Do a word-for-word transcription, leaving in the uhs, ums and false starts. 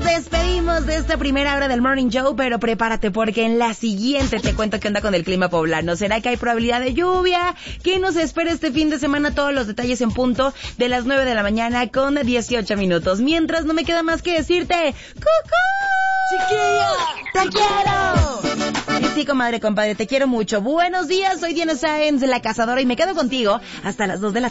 despedimos de esta primera hora del Morning Show, pero prepárate porque en la siguiente te cuento qué onda con el clima poblano. ¿Será que hay probabilidad de lluvia? ¿Qué nos espera este fin de semana? Todos los detalles en punto de las nueve de la mañana con dieciocho minutos. Mientras, no me queda más que decirte ¡cucú! ¡Chiquilla! ¡Te quiero! Y sí, comadre, compadre, te quiero mucho. Buenos días, soy Diana Sáenz, la cazadora, y me quedo contigo hasta las dos de la